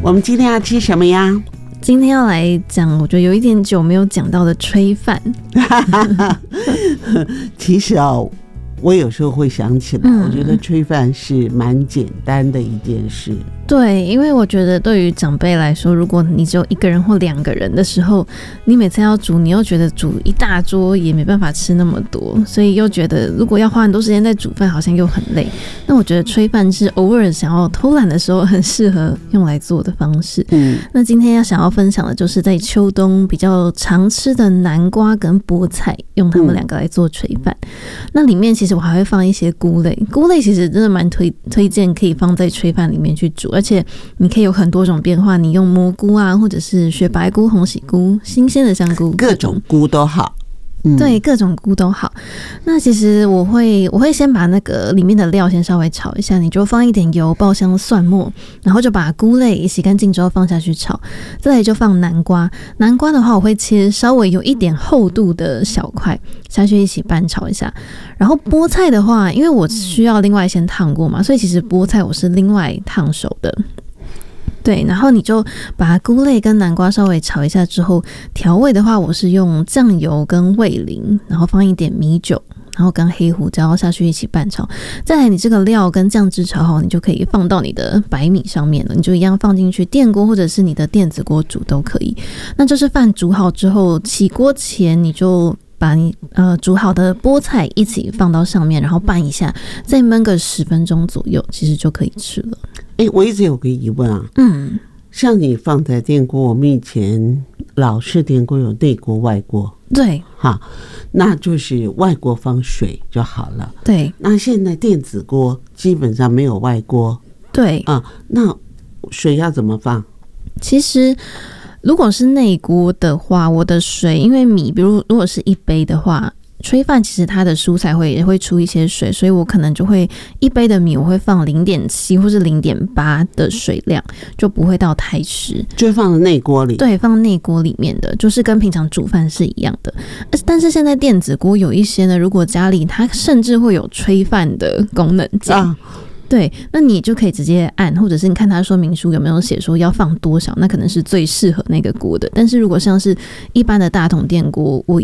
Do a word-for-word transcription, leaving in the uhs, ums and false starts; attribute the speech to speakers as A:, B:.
A: 我们今天要吃什么呀？
B: 今天要来讲，我觉得有一点久没有讲到的炊饭。
A: 其实哦，我有时候会想起来，嗯、我觉得炊饭是蛮简单的一件事。
B: 对，因为我觉得对于长辈来说，如果你只有一个人或两个人的时候，你每次要煮，你又觉得煮一大桌也没办法吃那么多，所以又觉得如果要花很多时间在煮饭，好像又很累。那我觉得炊饭是偶尔想要偷懒的时候很适合用来做的方式。嗯，那今天要想要分享的就是在秋冬比较常吃的南瓜跟菠菜，用它们两个来做炊饭。嗯、那里面其实我还会放一些菇类，菇类其实真的蛮推推荐可以放在炊饭里面去煮。而且你可以有很多种变化，你用蘑菇啊，或者是雪白菇、红喜菇、新鲜的香菇，
A: 各种菇都好。嗯、
B: 对，各种菇都好。那其实我会我会先把那个里面的料先稍微炒一下，你就放一点油、爆香、蒜末，然后就把菇类洗干净之后放下去炒。再来就放南瓜，南瓜的话我会切稍微有一点厚度的小块下去一起拌炒一下。然后菠菜的话，因为我需要另外先烫过嘛，所以其实菠菜我是另外烫熟的。对，然后你就把菇类跟南瓜稍微炒一下之后，调味的话我是用酱油跟味淋，然后放一点米酒，然后跟黑胡椒下去一起拌炒。再来你这个料跟酱汁炒好，你就可以放到你的白米上面了，你就一样放进去电锅或者是你的电子锅煮都可以。那就是饭煮好之后，起锅前你就把你呃煮好的菠菜一起放到上面，然后拌一下，再焖个十分钟左右，其实就可以吃了。
A: 欸，我一直有个疑问啊，嗯，像你放在电锅，我们以前老式电锅有内锅外锅，
B: 对，
A: 好，那就是外锅放水就好了，
B: 对。
A: 那现在电子锅基本上没有外锅，
B: 对
A: 啊，那水要怎么放？
B: 其实如果是内锅的话，我的水因为米，比如如果是一杯的话，炊饭其实它的蔬菜会也会出一些水，所以我可能就会一杯的米我会放 零点七 或是 零点八 的水量，就不会到太湿，
A: 就放内锅里。
B: 对，放内锅里面的，就是跟平常煮饭是一样的。但是现在电子锅有一些呢，如果家里它甚至会有炊饭的功能键。啊，对，那你就可以直接按，或者是你看它说明书有没有写说要放多少，那可能是最适合那个锅的。但是如果像是一般的大同电锅，我